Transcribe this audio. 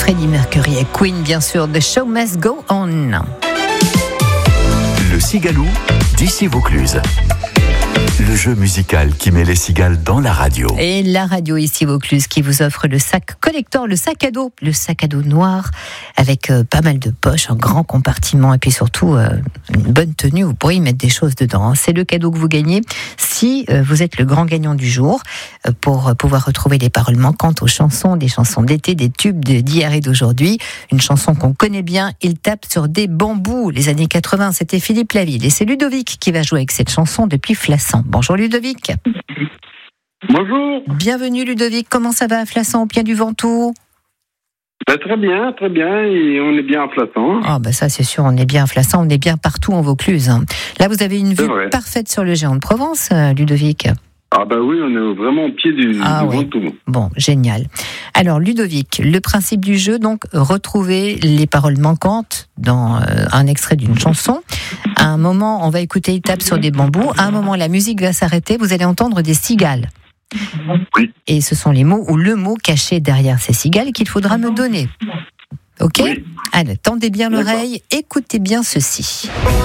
Freddie Mercury et Queen, bien sûr, The Show Must Go On. Le Cigalou d'ici Vaucluse. Le jeu musical qui met les cigales dans la radio. Et la radio ici Vaucluse qui vous offre le sac collector, le sac à dos noir avec pas mal de poches, un grand compartiment et puis surtout une bonne tenue. Vous pourrez y mettre des choses dedans. C'est le cadeau que vous gagnez si vous êtes le grand gagnant du jour pour pouvoir retrouver les paroles manquantes aux chansons, des chansons d'été, des tubes d'hier et d'aujourd'hui. Une chanson qu'on connaît bien, Il tape sur des bambous. Les années 80, c'était Philippe Laville et c'est Ludovic qui va jouer avec cette chanson depuis Flassan. Bonjour Ludovic. Bonjour. Bienvenue Ludovic, comment ça va à Flassan, au pied du Ventoux? Très bien, et on est bien à Flassan. Ah ça c'est sûr, on est bien à Flassan, on est bien partout en Vaucluse. Là vous avez une vue parfaite sur le géant de Provence, Ludovic. Oui, on est vraiment au pied du Ventoux. Bon, génial. Alors Ludovic, le principe du jeu, donc retrouver les paroles manquantes dans un extrait d'une chanson. À un moment, on va écouter Il tape sur des bambous. À un moment, la musique va s'arrêter. Vous allez entendre des cigales. Oui. Et ce sont les mots ou le mot caché derrière ces cigales qu'il faudra me donner. Ok ? Oui. Allez, tendez bien l'oreille, écoutez bien ceci.